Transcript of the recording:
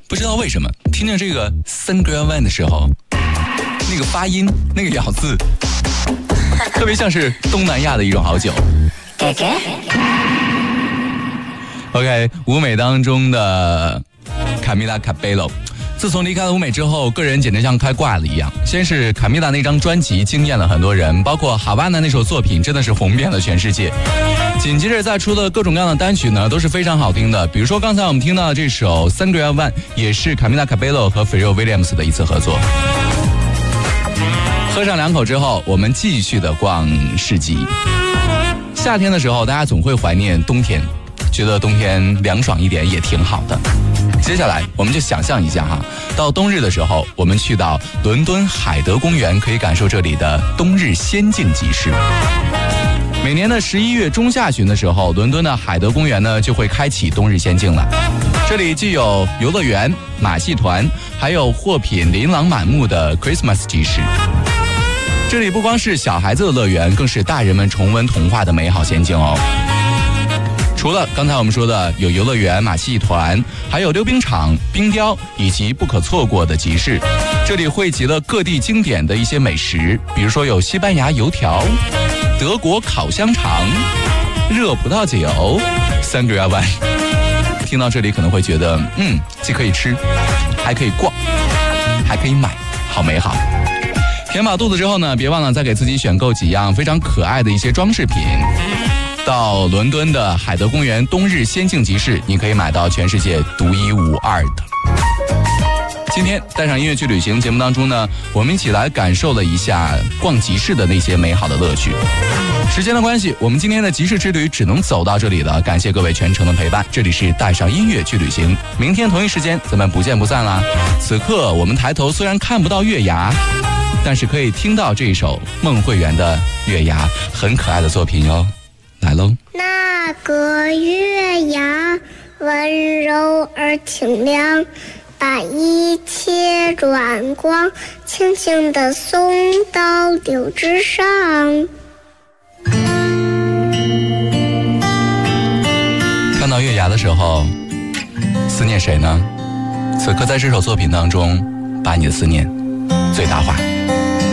不知道为什么听着这个 Sangria One 的时候，那个发音那个咬字特别像是东南亚的一种好酒。OK， 舞美当中的卡米拉卡贝罗，自从离开了舞美之后，个人简直像开挂了一样。先是卡米拉那张专辑惊艳了很多人，包括哈瓦那那首作品真的是红遍了全世界。紧接着再出的各种各样的单曲呢，都是非常好听的。比如说刚才我们听到的这首 Sangria One， 也是卡米拉卡贝罗和 Pharrell Williams 的一次合作。喝上2口之后，我们继续的逛市集。夏天的时候，大家总会怀念冬天，觉得冬天凉爽一点也挺好的。接下来我们就想象一下哈，到冬日的时候，我们去到伦敦海德公园，可以感受这里的冬日仙境集市。每年的11月中下旬的时候，伦敦的海德公园呢就会开启冬日仙境了。这里既有游乐园、马戏团，还有货品琳琅满目的 Christmas 集市。这里不光是小孩子的乐园，更是大人们重温童话的美好仙境哦。除了刚才我们说的有游乐园、马戏团，还有溜冰场、冰雕以及不可错过的集市。这里汇集了各地经典的一些美食，比如说有西班牙油条、德国烤香肠、热葡萄酒、Sangria One。听到这里可能会觉得，既可以吃，还可以逛，还可以买，好美好。填饱肚子之后呢，别忘了再给自己选购几样非常可爱的一些装饰品。到伦敦的海德公园冬日仙境集市，你可以买到全世界独一无二的。今天带上音乐去旅行节目当中呢，我们一起来感受了一下逛集市的那些美好的乐趣。时间的关系，我们今天的集市之旅只能走到这里了，感谢各位全程的陪伴。这里是带上音乐去旅行，明天同一时间咱们不见不散啦。此刻我们抬头虽然看不到月牙，但是可以听到这一首孟慧圆的月牙，很可爱的作品哟。来喽！ 那个月牙温柔而清亮，把一切软光轻轻地送到柳枝上。 看到月牙的时候，思念谁呢？此刻在这首作品当中，把你的思念最大化。